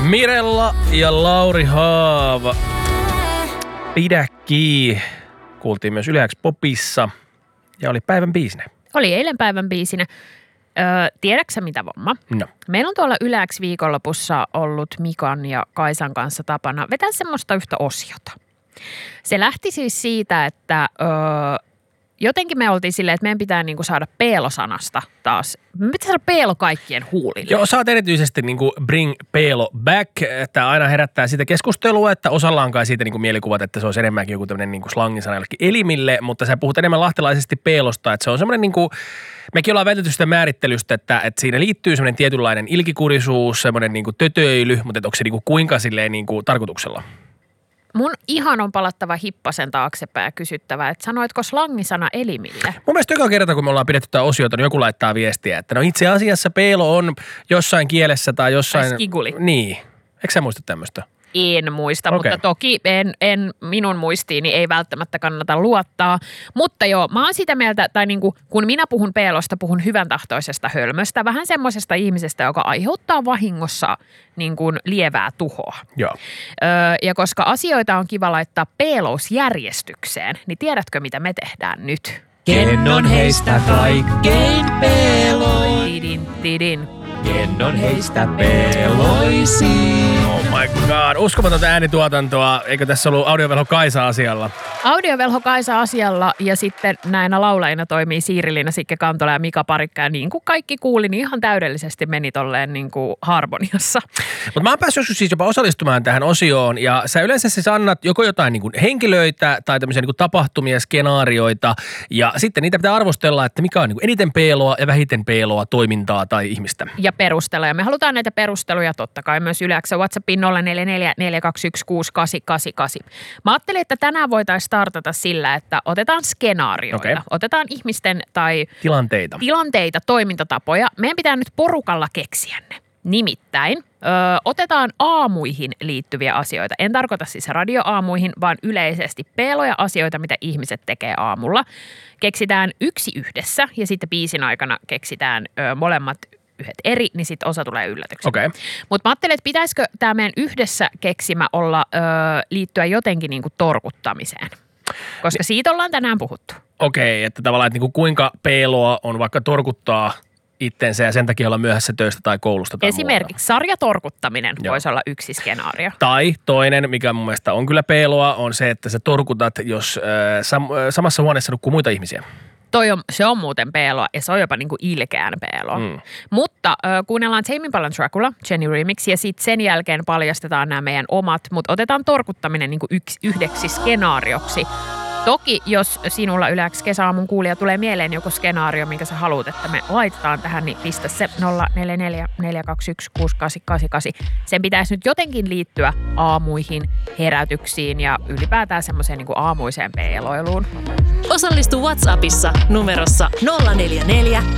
Mirella ja Lauri Haava. Pidä kiinni. Kuultiin myös Yle X Popissa ja oli päivän biisinä. Oli eilen päivän biisinä. Tiedätkö mitä, Vomma? No. Meillä on tuolla Yle X viikonlopussa ollut Mikan ja Kaisan kanssa tapana vetää semmoista yhtä osiota. Se lähti siis siitä, että jotenkin me oltiin silleen, että meidän pitää niinku saada peelo-sanasta taas. Me pitää saada peelo kaikkien huulille. Joo, sä oot erityisesti niinku bring peelo back, että aina herättää sitä keskustelua, että osalla on kai siitä niinku mielikuvat, että se olisi enemmänkin joku tämmöinen niinku slangisana jollekin elimille, mutta sä puhut enemmän lahtelaisesti peelosta, että se on semmoinen niinku, mekin ollaan vältetty sitä määrittelystä, että siinä liittyy semmoinen tietynlainen ilkikurisuus, semmoinen niinku tötöily, mutta onko se niinku kuinka silleen niinku tarkoituksella? Mun ihan on palattava hippasen taaksepäin ja kysyttävä, että sanoitko slangisana elimille? Mun mielestä joka kerta, kun me ollaan pidetty tämä osiota, niin joku laittaa viestiä, että no itse asiassa peelo on jossain kielessä tai jossain... Tai skiguli. Niin. Eikö sä muista tämmöistä? En muista, Okay. mutta toki minun muistiini ei välttämättä kannata luottaa. Mutta joo, mä oon sitä mieltä, tai niin kuin, kun minä puhun peelosta, puhun hyvän tahtoisesta hölmöstä, vähän semmoisesta ihmisestä, joka aiheuttaa vahingossa niin kuin lievää tuhoa. Joo. Ja koska asioita on kiva laittaa peelousjärjestykseen, niin tiedätkö mitä me tehdään nyt? Ken on heistä kaikkein peloin? Tidin. Ken on heistä peloisin? Oh my god, uskomatonta äänituotantoa. Eikö tässä ollut Audiovelho Kaisa asialla? Audiovelho Kaisa asialla ja sitten näinä laulajina toimii Siiri-Liina Sikke Kantola ja Mika Parikka. Ja niin kuin kaikki kuuli, niin ihan täydellisesti meni tolleen niin kuin harmoniassa. Mutta mä oon päässyt joskus siis jopa osallistumaan tähän osioon ja sä yleensä siis annat joko jotain niin kuin henkilöitä tai tämmöisiä niin kuin tapahtumia, skenaarioita ja sitten niitä pitää arvostella, että mikä on niin kuin eniten peeloa ja vähiten peeloa toimintaa tai ihmistä. Ja perustella. Ja me halutaan näitä perusteluja totta kai myös Yle X WhatsAppin 0444216888. Mä ajattelin, että tänään voitaisiin startata sillä, että otetaan skenaarioita. Okay. Otetaan ihmisten tai tilanteita, toimintatapoja. Meidän pitää nyt porukalla keksiä ne. Nimittäin otetaan aamuihin liittyviä asioita. En tarkoita siis radioaamuihin, vaan yleisesti peeloja asioita, mitä ihmiset tekee aamulla. Keksitään yksi yhdessä ja sitten biisin aikana keksitään molemmat yhdet eri, niin sitten osa tulee yllätyksenä. Okay. Mutta mä ajattelin, että pitäisikö tämä meidän yhdessä keksimä olla liittyä jotenkin niinku torkuttamiseen. Koska siitä ollaan tänään puhuttu. Okei, että tavallaan, että niinku kuinka peeloa on vaikka torkuttaa itsensä ja sen takia olla myöhässä töistä tai koulusta tai esimerkiksi sarjatorkuttaminen Joo. voisi olla yksi skenaario. Tai toinen, mikä mun mielestä on kyllä peeloa, on se, että sä torkutat, jos samassa huoneessa nukkuu muita ihmisiä. Se on muuten peeloa ja se on jopa niinku ilkeän peeloa. Mutta kuunnellaan Tame Impalan Dracula, Jenny Remix, ja sitten sen jälkeen paljastetaan nämä meidän omat, mutta otetaan torkuttaminen niinku yhdeksi skenaarioksi. Toki, jos sinulla Yle X kesäaamun kuulija tulee mieleen joku skenaario, minkä sä haluat, että me laitetaan tähän, niin pistä se 0444216888. Sen pitäisi nyt jotenkin liittyä aamuihin, herätyksiin ja ylipäätään semmoiseen niin kuin aamuiseen peeloiluun. Osallistu WhatsAppissa numerossa 044